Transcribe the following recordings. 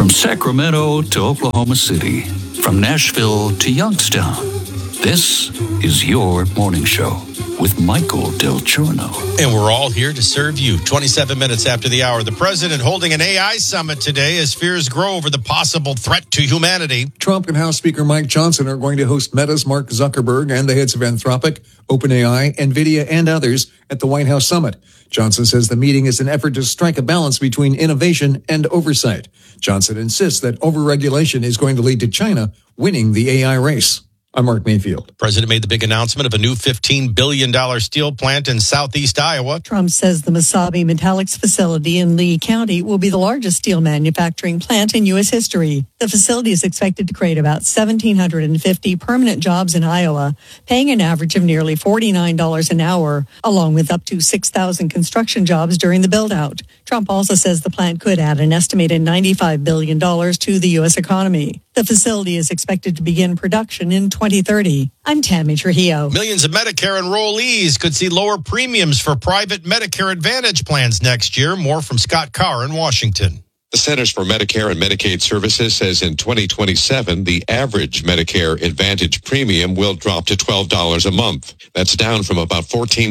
From Sacramento to Oklahoma City, from Nashville to Youngstown, this is your morning show with Michael Del Giorno. And we're all here to serve you. 27 minutes after the hour. The president holding an AI summit today as fears grow over the possible threat to humanity. Trump and House Speaker Mike Johnson are going to host Meta's Mark Zuckerberg and the heads of Anthropic, OpenAI, NVIDIA, and others at the White House summit. Johnson says the meeting is an effort to strike a balance between innovation and oversight. Johnson insists that overregulation is going to lead to China winning the AI race. I'm Mark Mayfield. The president made the big announcement of a new $15 billion steel plant in southeast Iowa. Trump says the Mesabi Metallics facility in Lee County will be the largest steel manufacturing plant in U.S. history. The facility is expected to create about 1,750 permanent jobs in Iowa, paying an average of nearly $49 an hour, along with up to 6,000 construction jobs during the build-out. Trump also says the plant could add an estimated $95 billion to the U.S. economy. The facility is expected to begin production in 2030. I'm Tammy Trujillo. Millions of Medicare enrollees could see lower premiums for private Medicare Advantage plans next year. More from Scott Carr in Washington. The Centers for Medicare and Medicaid Services says in 2027, the average Medicare Advantage premium will drop to $12 a month. That's down from about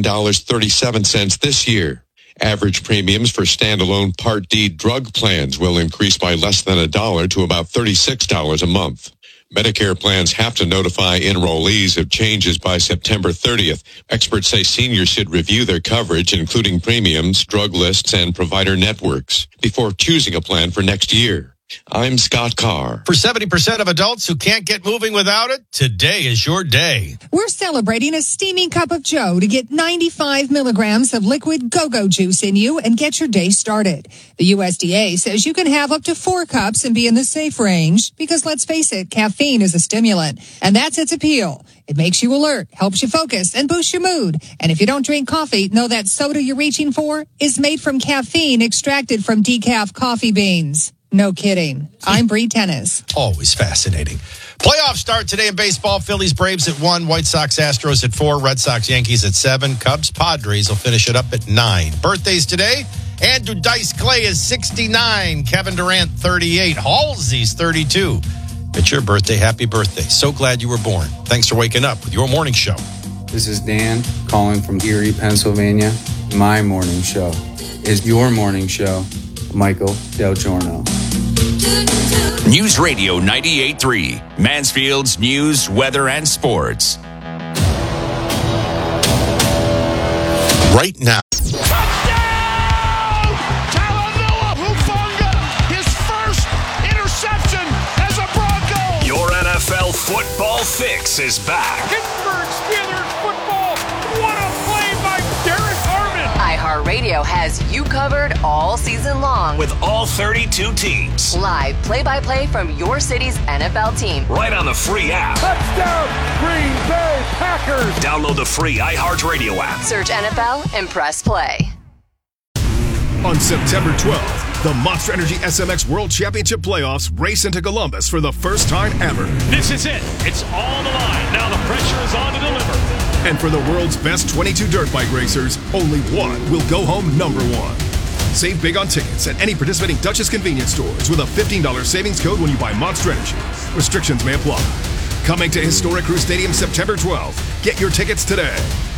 $14.37 this year. Average premiums for standalone Part D drug plans will increase by less than $1 to about $36 a month. Medicare plans have to notify enrollees of changes by September 30th. Experts say seniors should review their coverage, including premiums, drug lists, and provider networks, before choosing a plan for next year. I'm Scott Carr. For 70% of adults who can't get moving without it, today is your day. We're celebrating a steaming cup of joe to get 95 milligrams of liquid go-go juice in you and get your day started. The USDA says you can have up to 4 cups and be in the safe range because, let's face it, caffeine is a stimulant, and that's its appeal. It makes you alert, helps you focus, and boosts your mood. And if you don't drink coffee, know that soda you're reaching for is made from caffeine extracted from decaf coffee beans. No kidding. I'm Bree Tennis. Always fascinating. Playoffs start today in baseball. Phillies, Braves at 1. White Sox, Astros at 4. Red Sox, Yankees at 7. Cubs, Padres will finish it up at 9. Birthdays today. Andrew Dice Clay is 69. Kevin Durant, 38. Halsey's 32. It's your birthday. Happy birthday. So glad you were born. Thanks for waking up with your morning show. This is Dan calling from Erie, Pennsylvania. My morning show is your morning show. Michael Del Giorno. News Radio 98.3, Mansfield's news, weather, and sports. Right now. Touchdown! Talanoa Hufanga, his first interception as a Bronco. Your NFL football fix is back. Pittsburgh Steelers football. What a play by Derek Harmon. iHeartRadio has you covered all season long With all 32 teams. live play-by-play from your city's NFL team. Right on the free app. Touchdown, Green Bay Packers. Download the free iHeartRadio app. Search NFL and press play. On September 12th, the Monster Energy SMX World Championship Playoffs race into Columbus for the first time ever. This is it. It's all on the line. Now the pressure is on to deliver. And for the world's best 22 dirt bike racers, only one will go home number one. Save big on tickets at any participating Duchess convenience stores with a $15 savings code when you buy Monster Energy. Restrictions may apply. Coming to historic Crew Stadium September 12th. Get your tickets today.